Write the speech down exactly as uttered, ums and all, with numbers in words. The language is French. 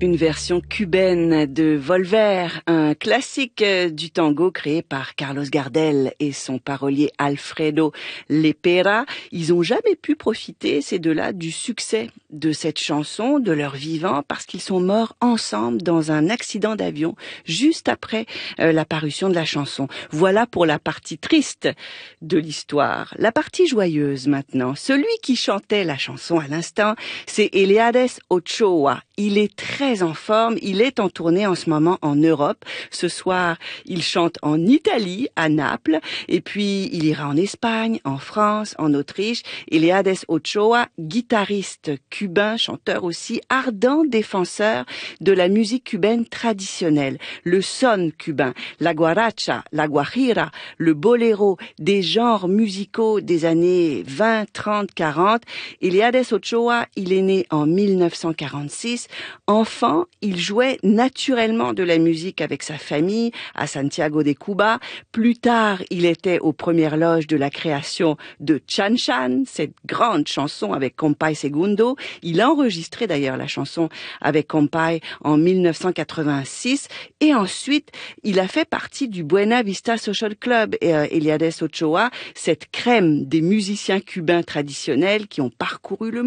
Une version cubaine de Volver, un classique du tango créé par Carlos Gardel et son parolier Alfredo Lepera. Ils ont jamais pu profiter, ces deux-là, du succès de cette chanson, de leur vivant, parce qu'ils sont morts ensemble dans un accident d'avion juste après euh, la parution de la chanson. Voilà pour la partie triste de l'histoire. La partie joyeuse maintenant. Celui qui chantait la chanson à l'instant, c'est Eliades Ochoa. Il est très en forme, il est en tournée en ce moment en Europe. Ce soir, il chante en Italie, à Naples, et puis il ira en Espagne, en France, en Autriche. Eliades Ochoa, guitariste cubain, chanteur aussi, ardent défenseur de la musique cubaine traditionnelle, le son cubain, la guaracha, la guajira, le boléro, des genres musicaux des années vingt, trente, quarante. Eliades Ochoa, il est né en mille neuf cent quarante-six. Enfant, il jouait naturellement de la musique avec sa famille à Santiago de Cuba. Plus tard, il était aux premières loges de la création de Chan Chan, cette grande chanson avec Compay Segundo. Il a enregistré d'ailleurs la chanson avec Compay en mille neuf cent quatre-vingt-six et ensuite, il a fait partie du Buena Vista Social Club, et, euh, Eliades Ochoa, cette crème des musiciens cubains traditionnels qui ont parcouru le